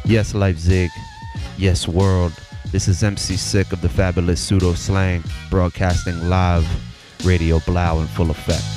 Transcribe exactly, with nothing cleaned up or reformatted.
Yes, Leipzig. Yes, world. This is M C Sick of the Fabulous Pseudo Slang, broadcasting live, Radio Blau in full effect.